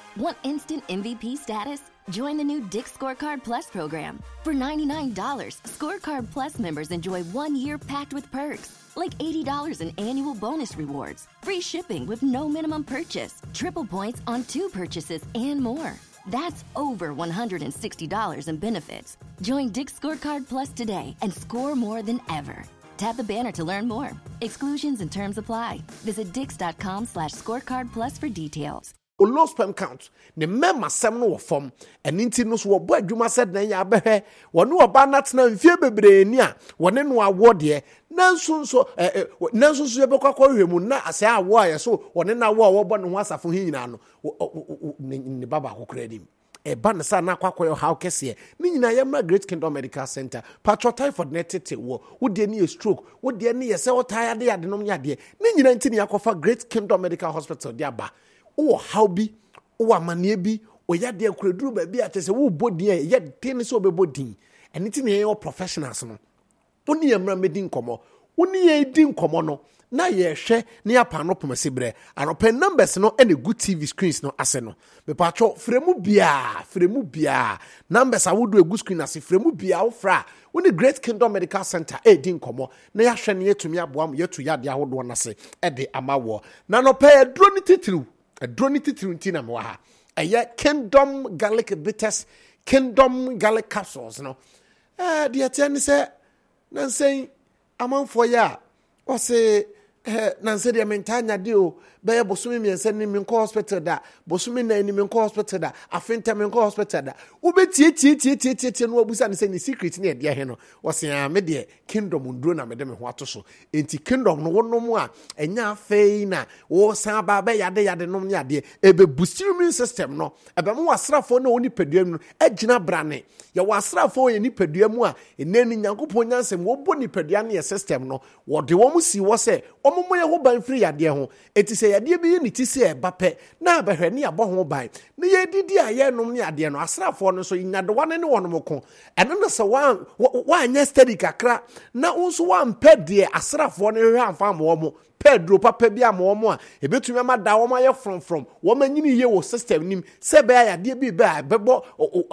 Want instant MVP status? Join the new Dick's Scorecard Plus program. For $99, Scorecard Plus members enjoy 1 year packed with perks, like $80 in annual bonus rewards, free shipping with no minimum purchase, triple points on 2 purchases, and more. That's over $160 in benefits. Join Dick's Scorecard Plus today and score more than ever. Tap the banner to learn more. Exclusions and terms apply. Visit dix.com/scorecard plus for details. Low sperm count. Ne mema sem no form. And inti no so bo adwuma said na ya behe. Wonu oba natna mfie bebre ni a. Wone no award ye. Nanso so ye bekwa hwemu na ase awo aye so wone na awo wo bo no ho asafo hin nyina no. Ne baba akokra dim. Eba na sa na akwakoyo how kese ni nyina yemra Great Kingdom Medical Center. Patro typhoid netete wo de ni stroke wo de ni yese wo tired ya de nom ya de. Ni nyina nti ni akofa Great Kingdom Medical Hospital de aba. O how bi o amane bi o ya de akureduru ba bi atese wo bodi ya de so be bodi eniti ne ye professionals no oni yemra medi nkomo oni ye di nkomo no na ye hwe ne apa no pomasibre anopen numbers no ene good TV screens no ase no me patcho fremu bia numbers awodo egu screen ase fremu bia wo fra woni Great Kingdom Medical Center di nkomo na ya hwe ne yetumi aboam yetu ya de ahodo na se de amawo na no pe adro ni titiriu ntina mo ha eye Kingdom Garlic Bitters, Kingdom Garlic Capsules no de atene se nansen amanfo ya o se nanse de mentanya de o be bosumi miense ni min hospital da bosumi na ni min hospital da afenta min hospital da wo be tie no abusa ne se ni secret ne de he no o se me de Kingdom nduro na me de me ho atoso enti Kingdom no wonom a enya afei na wo san ba be yade nom ne ade ebe boost immune system no ebe mo wasrafo na oni padua mu no agina brane ye wasrafo ye ni padua mu a enani nyankopon nyansem wo bo ni padua ne system no wo de wo mu si wo se omomo ye ho ban free yade ho eti se yade bi ni ti se bape na behwe ne abo ho ban ne ye didi a ye nom ne ade no asrafo no so nyade wane ne wonom ko eno no se wa anya study kakra na unso wa mpede asrafo no hwe amfa mo mo pedro papa bi amomo a ebetumi amada wo ma ye from wo manyini ye wo system nim se be yade bi ba bebo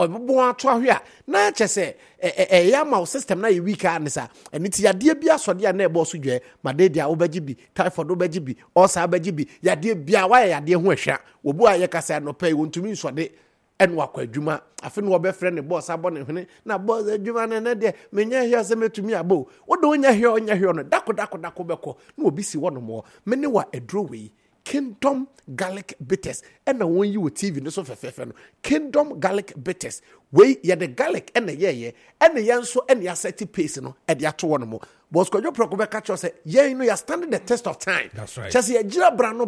ato ahwe a na chese ya ma system na ye weak anisa eniti yade bi asode a na ebo so dwe madedia wo baji bi typhoid wo baji bi osa baji bi yade bia wa yade ho ahwa wo bu aye kasa no pay wontumi nsode enu akwa adwuma afi no be frɛ ne boss abo ne hwene na boss adwuma ne de menya hia se metumi abo wo do onya hia no dako beko na obi si wono mo me ne wa adro we Kingdom Garlic Bitters ena won yi wo TV no so fefefe no Kingdom Garlic Bitters we ye the garlic ena ye ena ye nso ena ya set pace no e de ato wono mo boss ko jo proko be catch us ye no ya standing the test of time. That's right. Chese ye gira brano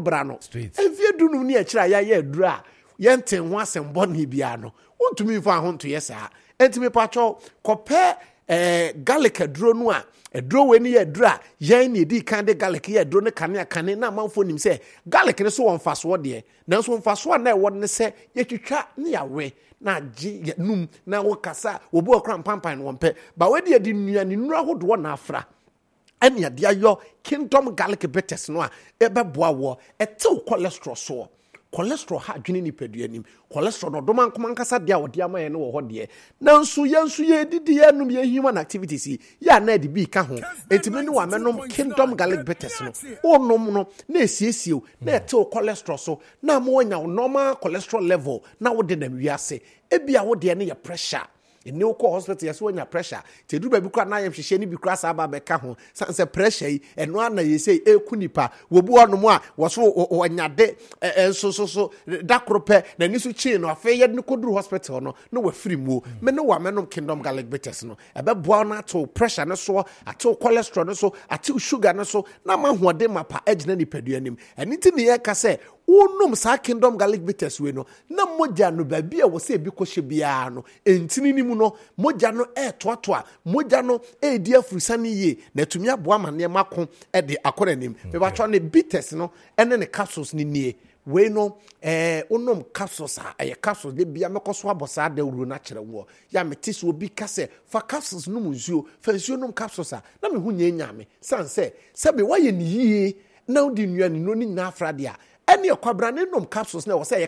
enfie dunu ni e kira ya adru a yenten ho asembɔ ne bia no wontumi fa ho nto yesa entimi pacho kopɛ garlic aduro no a aduro we ni aduro a yan ni di kan de garlic ye aduro ne kane na manfo nim se garlic ne so won faso de na so won faso na e won ne se ye twitwa ne yawe na gi num na wo kasa wo bu okran pampan won pɛ ba we de nnuane nuru ahodo na afra ani ade ayo Kingdom Garlic Bitters no a ebeboa wo etew cholesterol so cholesterol ha adwene ni paduanim cholesterol no doma nkoma nkasa de a wode amaye no wo ho de nanso ye didi ye num ye human activities ya na de bi ka ho entime ni wa menom Kingdom Garlic Bitters no onom no na esiesiew na etew cholesterol so na mo nya normal cholesterol level na wo de na wiase ebia wo de ne ye pressure in no hospital yes when your pressure te do baby kwa na yem hwehwe ni bi kra sa ba be ka ho sanse pressure yi eno ana ye say ekunipa wo bu ono mo a wo so onyade so dakrope na ni so chi no afa ye ne koduru hospital no no wa free mu me no wa menom Kingdom Garlic Bitters no ebe boa na to pressure ne so ato cholesterol ne so ato sugar ne so na ma hoode mapa agina ni paduanim eniti ne ye ka say unum sa Kingdom Garlic Bitters we no na mogya no ba bia wo se bi ko hye bia no entini ni mu no mogya no toatoa mogya no di afurusane ye na tumi aboa ma ne makon de akoranim me ba twa ne bitters no ene ne capsules ni nie we no unum capsules a capsules de bia mekoso abosa da wuro na kire wo ya metisi obi kase fa capsules no muzuo fa nsuo no capsules na me hu nya me sanse sebe waye ni yie na odi nnuane no ni na afrade a ene kwabrane nom capsules na wo se